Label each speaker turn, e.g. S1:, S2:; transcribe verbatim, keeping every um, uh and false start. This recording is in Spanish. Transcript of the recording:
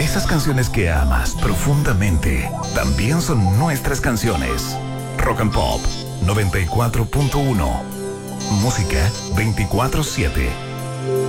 S1: Esas canciones que amas profundamente también son nuestras canciones. Rock and Pop noventa y cuatro punto uno. Música veinticuatro siete.